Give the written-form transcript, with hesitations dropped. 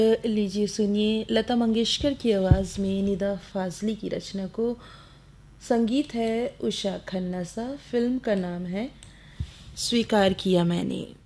लीजिए सुनिए लता मंगेशकर की आवाज़ में निदा फाजली की रचना को। संगीत है उषा खन्ना सा। फिल्म का नाम है स्वीकार किया मैंने।